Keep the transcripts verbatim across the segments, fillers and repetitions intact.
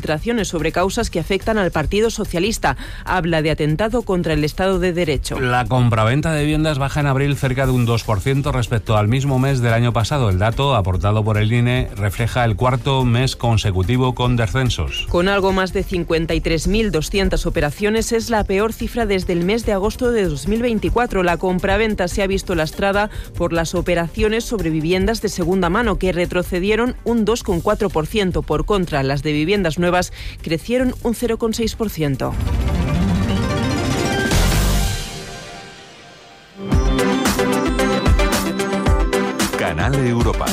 filtraciones sobre causas que afectan al Partido Socialista. Habla de atentado contra el Estado de Derecho. La compraventa de viviendas baja en abril cerca de un dos por ciento respecto al mismo mes del año pasado. El dato, aportado por el I N E, refleja el cuarto mes consecutivo con descensos. Con algo más de cincuenta y tres mil doscientas operaciones, es la peor cifra desde el mes de agosto de dos mil veinticuatro. La compraventa se ha visto lastrada por las operaciones sobre viviendas de segunda mano, que retrocedieron un dos coma cuatro por ciento. Por contra, las de viviendas nuevas crecieron un cero coma seis por ciento. Canal Europa.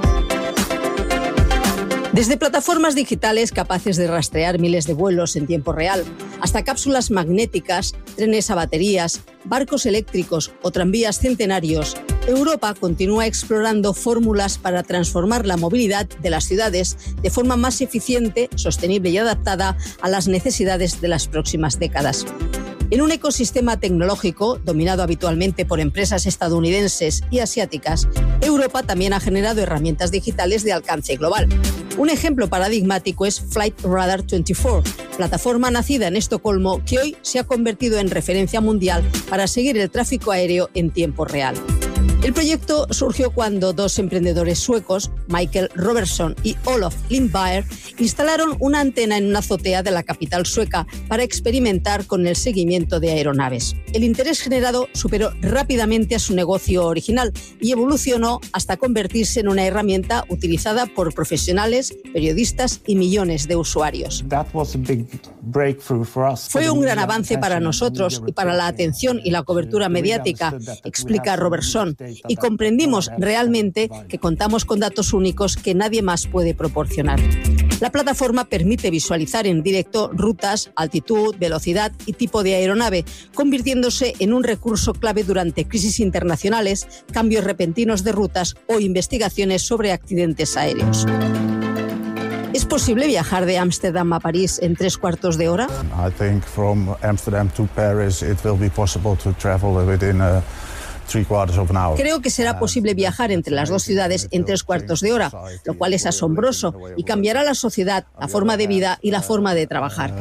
Desde plataformas digitales capaces de rastrear miles de vuelos en tiempo real, hasta cápsulas magnéticas, trenes a baterías, barcos eléctricos o tranvías centenarios, Europa continúa explorando fórmulas para transformar la movilidad de las ciudades de forma más eficiente, sostenible y adaptada a las necesidades de las próximas décadas. En un ecosistema tecnológico dominado habitualmente por empresas estadounidenses y asiáticas, Europa también ha generado herramientas digitales de alcance global. Un ejemplo paradigmático es Flight Radar veinticuatro, plataforma nacida en Estocolmo que hoy se ha convertido en referencia mundial para seguir el tráfico aéreo en tiempo real. El proyecto surgió cuando dos emprendedores suecos, Michael Robertson y Olof Lindberg, instalaron una antena en una azotea de la capital sueca para experimentar con el seguimiento de aeronaves. El interés generado superó rápidamente a su negocio original y evolucionó hasta convertirse en una herramienta utilizada por profesionales, periodistas y millones de usuarios. Fue un gran avance para nosotros y para la atención y la cobertura mediática, explica Robertson, y comprendimos realmente que contamos con datos únicos que nadie más puede proporcionar. La plataforma permite visualizar en directo rutas, altitud, velocidad y tipo de aeronave, convirtiéndose en un recurso clave durante crisis internacionales, cambios repentinos de rutas o investigaciones sobre accidentes aéreos. ¿Es posible viajar de Ámsterdam a París en tres cuartos de hora? I think from Amsterdam to Paris it will be possible to travel within a Creo que será posible viajar entre las dos ciudades en tres cuartos de hora, lo cual es asombroso y cambiará la sociedad, la forma de vida y la forma de trabajar.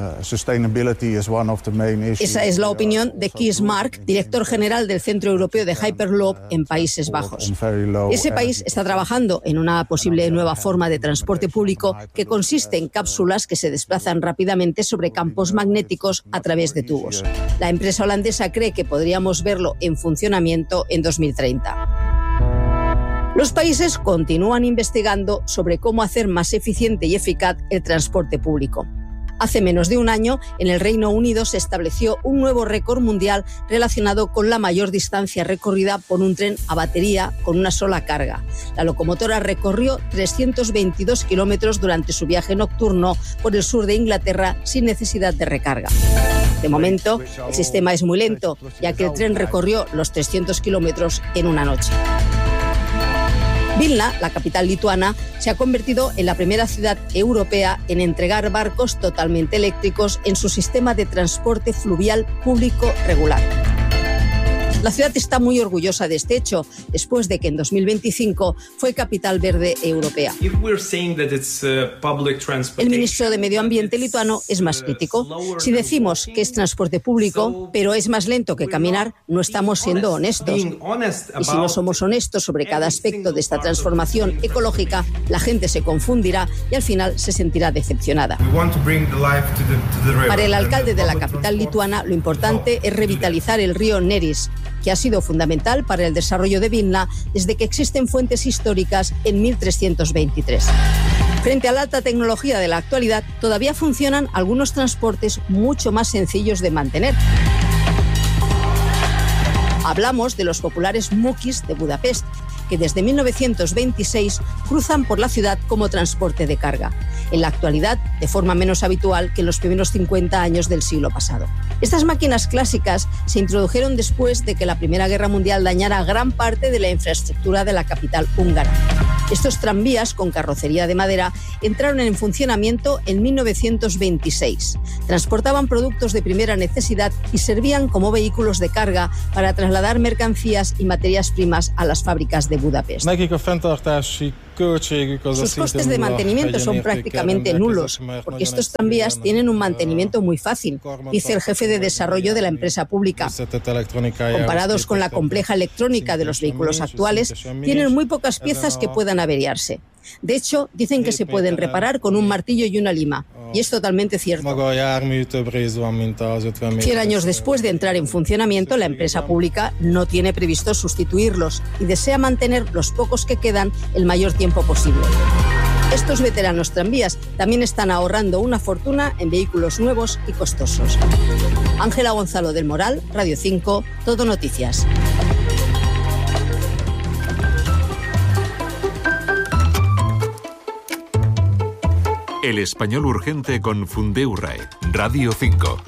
Esa es la opinión de Kees Mark, director general del Centro Europeo de Hyperloop en Países Bajos. Ese país está trabajando en una posible nueva forma de transporte público que consiste en cápsulas que se desplazan rápidamente sobre campos magnéticos a través de tubos. La empresa holandesa cree que podríamos verlo en funcionamiento en dos mil treinta. Los países continúan investigando sobre cómo hacer más eficiente y eficaz el transporte público. Hace menos de un año, en el Reino Unido se estableció un nuevo récord mundial relacionado con la mayor distancia recorrida por un tren a batería con una sola carga. La locomotora recorrió trescientos veintidós kilómetros durante su viaje nocturno por el sur de Inglaterra sin necesidad de recarga. De momento, el sistema es muy lento, ya que el tren recorrió los trescientos kilómetros en una noche. Vilna, la capital lituana, se ha convertido en la primera ciudad europea en entregar barcos totalmente eléctricos en su sistema de transporte fluvial público regular. La ciudad está muy orgullosa de este hecho, después de que en dos mil veinticinco fue capital verde europea. El ministro de Medio Ambiente lituano es más crítico. Si decimos que es transporte público, pero es más lento que caminar, no estamos siendo honestos. Y si no somos honestos sobre cada aspecto de esta transformación ecológica, la gente se confundirá y al final se sentirá decepcionada. Para el alcalde de la capital lituana, lo importante es revitalizar el río Neris, que ha sido fundamental para el desarrollo de Vilna desde que existen fuentes históricas en mil trescientos veintitrés. Frente a la alta tecnología de la actualidad, todavía funcionan algunos transportes mucho más sencillos de mantener. Hablamos de los populares mukis de Budapest, que desde mil novecientos veintiséis cruzan por la ciudad como transporte de carga. En la actualidad, de forma menos habitual que en los primeros cincuenta años del siglo pasado. Estas máquinas clásicas se introdujeron después de que la Primera Guerra Mundial dañara gran parte de la infraestructura de la capital húngara. Estos tranvías con carrocería de madera entraron en funcionamiento en mil novecientos veintiséis. Transportaban productos de primera necesidad y servían como vehículos de carga para trasladar mercancías y materias primas a las fábricas de Budapest. Sus costes de mantenimiento son prácticamente nulos, porque estos tranvías tienen un mantenimiento muy fácil, dice el jefe de desarrollo de la empresa pública. Comparados con la compleja electrónica de los vehículos actuales, tienen muy pocas piezas que puedan averiarse. De hecho, dicen que se pueden reparar con un martillo y una lima, y es totalmente cierto. Cien años después de entrar en funcionamiento, la empresa pública no tiene previsto sustituirlos y desea mantener los pocos que quedan el mayor tiempo posible. Estos veteranos tranvías también están ahorrando una fortuna en vehículos nuevos y costosos. Ángela Gonzalo del Moral, Radio cinco, Todo Noticias. El español urgente con Fundeurrae, Radio cinco.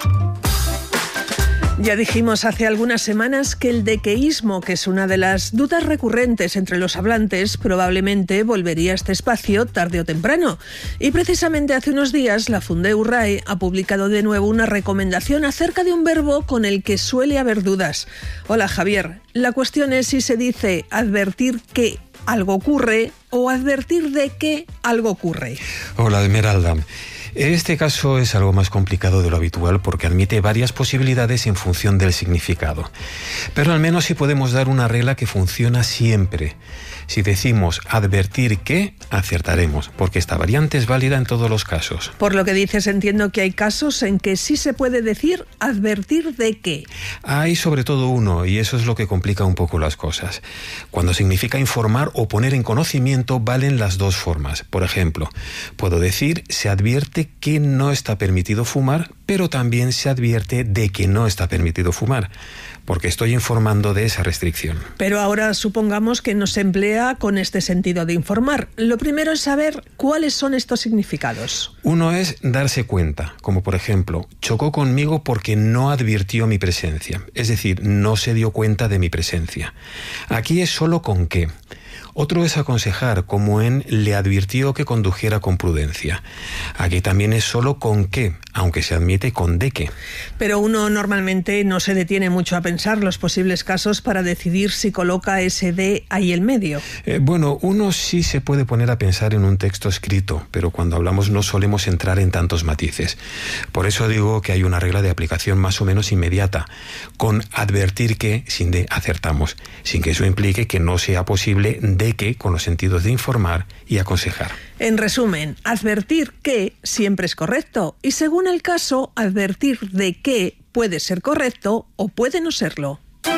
Ya dijimos hace algunas semanas que el dequeísmo, que es una de las dudas recurrentes entre los hablantes, probablemente volvería a este espacio tarde o temprano. Y precisamente hace unos días la Fundeurrae ha publicado de nuevo una recomendación acerca de un verbo con el que suele haber dudas. Hola Javier, la cuestión es si se dice advertir que algo ocurre o advertir de que algo ocurre. Hola Esmeralda. Este caso es algo más complicado de lo habitual porque admite varias posibilidades en función del significado. Pero al menos sí podemos dar una regla que funciona siempre. Si decimos advertir que, acertaremos, porque esta variante es válida en todos los casos. Por lo que dices, entiendo que hay casos en que sí se puede decir advertir de que. Hay sobre todo uno, y eso es lo que complica un poco las cosas. Cuando significa informar o poner en conocimiento, valen las dos formas. Por ejemplo, puedo decir se advierte que no está permitido fumar, pero también se advierte de que no está permitido fumar, porque estoy informando de esa restricción. Pero ahora supongamos que no se emplea con este sentido de informar. Lo primero es saber cuáles son estos significados. Uno es darse cuenta, como por ejemplo, chocó conmigo porque no advirtió mi presencia, es decir, no se dio cuenta de mi presencia. Aquí es solo con qué. Otro es aconsejar, como en le advirtió que condujera con prudencia. Aquí también es solo con qué, aunque se admite con de qué. Pero uno normalmente no se detiene mucho a pensar los posibles casos para decidir si coloca ese de ahí en medio. Eh, bueno, uno sí se puede poner a pensar en un texto escrito, pero cuando hablamos no solemos entrar en tantos matices. Por eso digo que hay una regla de aplicación más o menos inmediata. Con advertir que, sin de, acertamos, sin que eso implique que no sea posible de que con los sentidos de informar y aconsejar. En resumen, advertir que siempre es correcto y según el caso, advertir de que puede ser correcto o puede no serlo.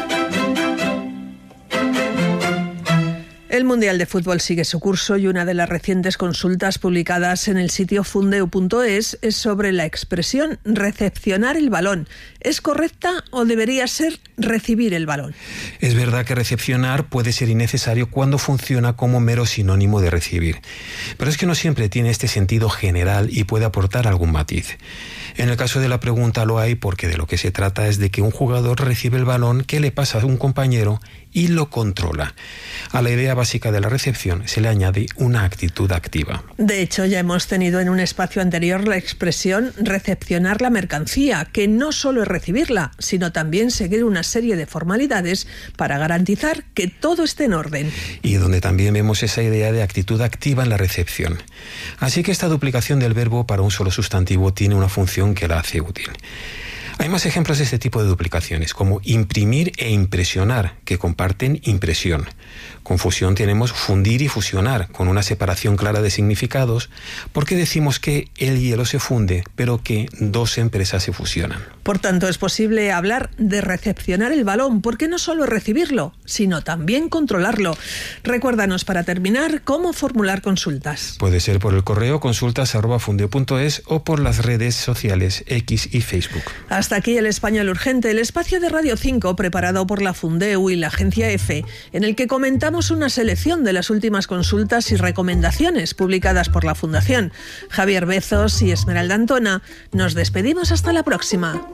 El Mundial de Fútbol sigue su curso y una de las recientes consultas publicadas en el sitio fundeu punto es es sobre la expresión recepcionar el balón. ¿Es correcta o debería ser recibir el balón? Es verdad que recepcionar puede ser innecesario cuando funciona como mero sinónimo de recibir. Pero es que no siempre tiene este sentido general y puede aportar algún matiz. En el caso de la pregunta lo hay porque de lo que se trata es de que un jugador recibe el balón que le pasa a un compañero y lo controla. A la idea básica de la recepción se le añade una actitud activa. De hecho, ya hemos tenido en un espacio anterior la expresión recepcionar la mercancía, que no solo es recibirla, sino también seguir una serie de formalidades para garantizar que todo esté en orden. Y donde también vemos esa idea de actitud activa en la recepción. Así que esta duplicación del verbo para un solo sustantivo tiene una función que la hace útil. Hay más ejemplos de este tipo de duplicaciones, como imprimir e impresionar, que comparten impresión. Con fusión tenemos fundir y fusionar, con una separación clara de significados, porque decimos que el hielo se funde, pero que dos empresas se fusionan. Por tanto, es posible hablar de recepcionar el balón, porque no solo es recibirlo, sino también controlarlo. Recuérdanos, para terminar, cómo formular consultas. Puede ser por el correo consultas arroba fundeu punto es o por las redes sociales X y Facebook. Hasta aquí el Español Urgente, el espacio de Radio cinco preparado por la Fundeu y la Agencia EFE, en el que comentamos una selección de las últimas consultas y recomendaciones publicadas por la Fundación. Javier Bezos y Esmeralda Antona, nos despedimos hasta la próxima.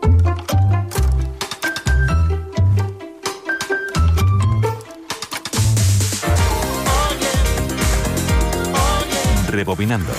Rebobinando.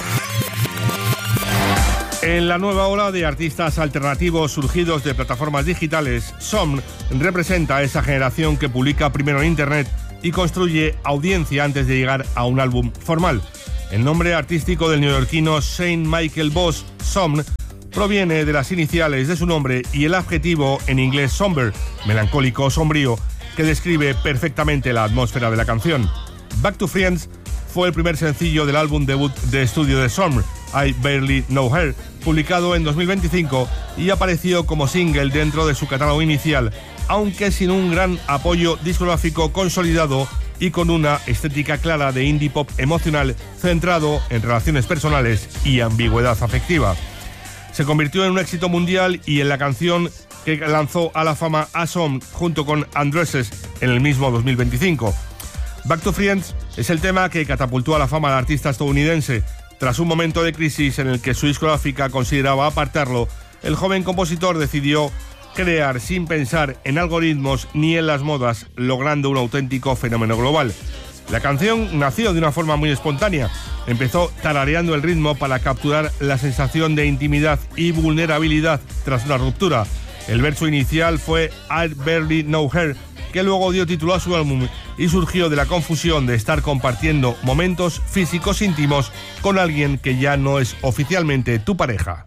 En la nueva ola de artistas alternativos surgidos de plataformas digitales, Som representa a esa generación que publica primero en Internet y construye audiencia antes de llegar a un álbum formal. El nombre artístico del neoyorquino Saint Michael Boss, Somn, proviene de las iniciales de su nombre y el adjetivo en inglés somber, melancólico o sombrío, que describe perfectamente la atmósfera de la canción. Back to Friends fue el primer sencillo del álbum debut de estudio de Somn, I Barely Know Her, publicado en dos mil veinticinco y apareció como single dentro de su catálogo inicial, aunque sin un gran apoyo discográfico consolidado y con una estética clara de indie pop emocional centrado en relaciones personales y ambigüedad afectiva. Se convirtió en un éxito mundial y en la canción que lanzó a la fama a Somn junto con Undresses en el mismo dos mil veinticinco. Back to Friends es el tema que catapultó a la fama al artista estadounidense. Tras un momento de crisis en el que su discográfica consideraba apartarlo, el joven compositor decidió crear sin pensar en algoritmos ni en las modas, logrando un auténtico fenómeno global. La canción nació de una forma muy espontánea. Empezó tarareando el ritmo para capturar la sensación de intimidad y vulnerabilidad tras una ruptura. El verso inicial fue I Barely Know Her, que luego dio título a su álbum y surgió de la confusión de estar compartiendo momentos físicos íntimos con alguien que ya no es oficialmente tu pareja.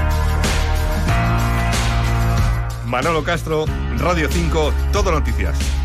Manolo Castro, Radio cinco, Todo Noticias.